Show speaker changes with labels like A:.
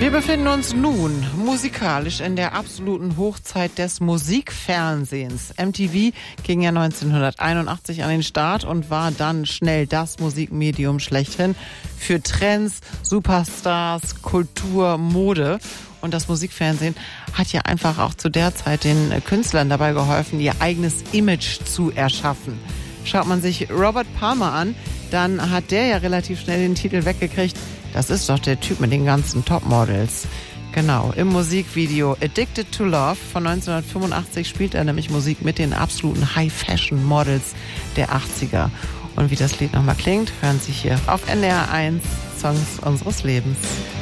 A: Wir befinden uns nun musikalisch in der absoluten Hochzeit des Musikfernsehens. MTV ging ja 1981 an den Start und war dann schnell das Musikmedium schlechthin für Trends, Superstars, Kultur, Mode. Und das Musikfernsehen hat ja einfach auch zu der Zeit den Künstlern dabei geholfen, ihr eigenes Image zu erschaffen. Schaut man sich Robert Palmer an, dann hat der ja relativ schnell den Titel weggekriegt. Das ist doch der Typ mit den ganzen Topmodels. Genau, im Musikvideo Addicted to Love von 1985 spielt er nämlich Musik mit den absoluten High-Fashion-Models der 80er. Und wie das Lied nochmal klingt, hören Sie hier auf NDR 1 Songs unseres Lebens.